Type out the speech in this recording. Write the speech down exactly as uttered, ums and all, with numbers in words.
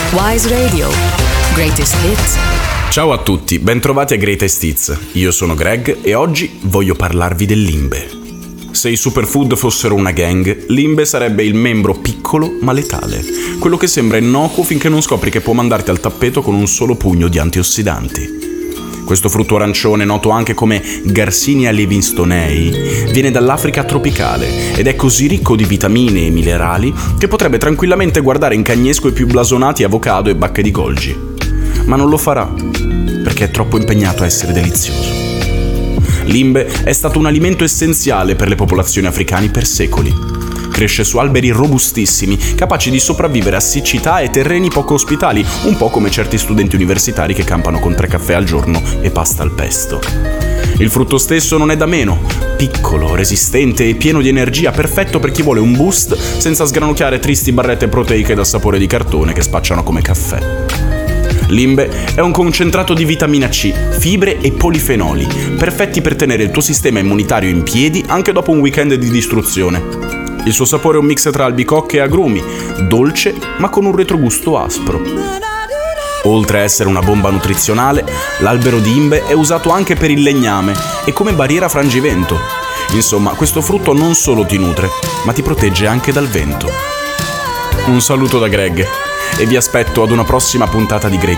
Wise Radio. Greatest Hits. Ciao a tutti, bentrovati a Greatest Hits. Io sono Greg e oggi voglio parlarvi del limbe. Se i superfood fossero una gang, limbe sarebbe il membro piccolo ma letale. Quello che sembra innocuo finché non scopri che può mandarti al tappeto con un solo pugno di antiossidanti. Questo frutto arancione, noto anche come Garcinia livingstonei, viene dall'Africa tropicale ed è così ricco di vitamine e minerali che potrebbe tranquillamente guardare in cagnesco i più blasonati avocado e bacche di Golgi. Ma non lo farà, perché è troppo impegnato a essere delizioso. Limbe è stato un alimento essenziale per le popolazioni africane per secoli. Cresce su alberi robustissimi, capaci di sopravvivere a siccità e terreni poco ospitali, un po' come certi studenti universitari che campano con tre caffè al giorno e pasta al pesto. Il frutto stesso non è da meno, piccolo, resistente e pieno di energia, perfetto per chi vuole un boost senza sgranocchiare tristi barrette proteiche dal sapore di cartone che spacciano come caffè. Limbe è un concentrato di vitamina C, fibre e polifenoli, perfetti per tenere il tuo sistema immunitario in piedi anche dopo un weekend di distruzione. Il suo sapore è un mix tra albicocche e agrumi, dolce ma con un retrogusto aspro. Oltre a essere una bomba nutrizionale, l'albero di Imbe è usato anche per il legname e come barriera frangivento. Insomma, questo frutto non solo ti nutre, ma ti protegge anche dal vento. Un saluto da Greg e vi aspetto ad una prossima puntata di Greatest